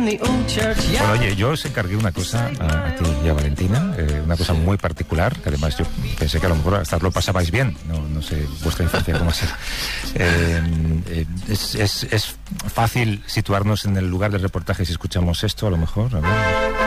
Bueno, oye, yo os encargué una cosa a ti y a Valentina, una cosa muy particular, que además yo pensé que a lo mejor hasta lo pasabais bien, no sé vuestra infancia cómo será. Es fácil situarnos en el lugar del reportaje si escuchamos esto, a lo mejor, a ver.